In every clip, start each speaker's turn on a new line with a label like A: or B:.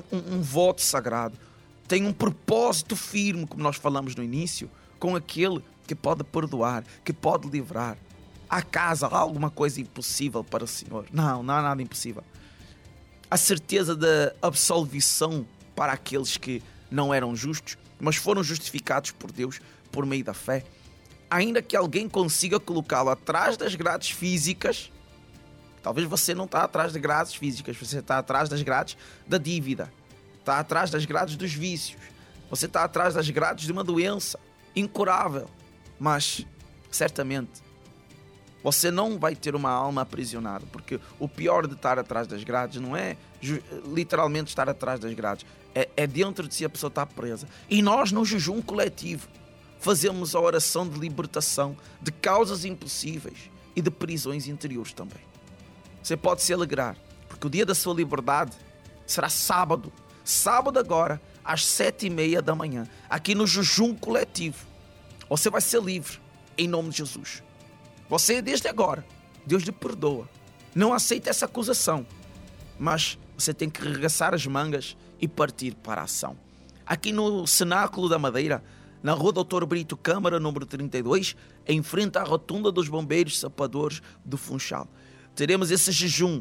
A: um voto sagrado, tem um propósito firme, como nós falamos no início, com aquele que pode perdoar, que pode livrar. Há alguma coisa impossível para o Senhor? Não há nada impossível. A certeza da absolvição para aqueles que não eram justos, mas foram justificados por Deus por meio da fé. Ainda que alguém consiga colocá-lo atrás das grades físicas, talvez você não está atrás das grades físicas, você está atrás das grades da dívida, está atrás das grades dos vícios, você está atrás das grades de uma doença incurável, mas certamente você não vai ter uma alma aprisionada, porque o pior de estar atrás das grades não é literalmente estar atrás das grades, é dentro de si a pessoa está presa. E nós, no jejum coletivo, fazemos a oração de libertação de causas impossíveis e de prisões interiores também. Você pode se alegrar, porque o dia da sua liberdade será sábado agora, às 7h30 da manhã, aqui no jejum coletivo. Você vai ser livre, em nome de Jesus. Você, desde agora, Deus lhe perdoa. Não aceita essa acusação, mas você tem que arregaçar as mangas e partir para a ação. Aqui no Cenáculo da Madeira, na Rua Doutor Brito Câmara, número 32, em frente à Rotunda dos Bombeiros Sapadores do Funchal. Teremos esse jejum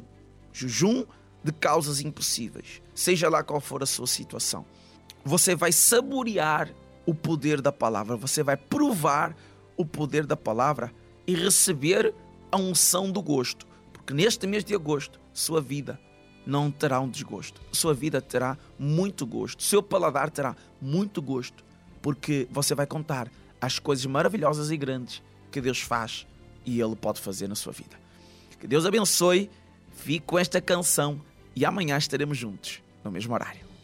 A: de causas impossíveis, seja lá qual for a sua situação. Você vai saborear o poder da palavra, você vai provar o poder da palavra e receber a unção do gosto, porque neste mês de agosto, sua vida não terá um desgosto, sua vida terá muito gosto, seu paladar terá muito gosto, porque você vai contar as coisas maravilhosas e grandes que Deus faz e Ele pode fazer na sua vida. Que Deus abençoe, fique com esta canção e amanhã estaremos juntos, no mesmo horário.